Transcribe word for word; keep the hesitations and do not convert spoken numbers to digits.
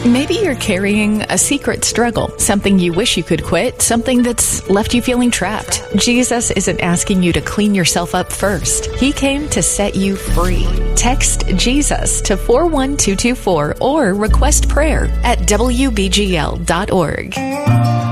Maybe you're carrying a secret struggle, something you wish you could quit, something that's left you feeling trapped. Jesus isn't asking you to clean yourself up first. He came to set you free. Text Jesus to four one two two four or request prayer at W B G L dot org.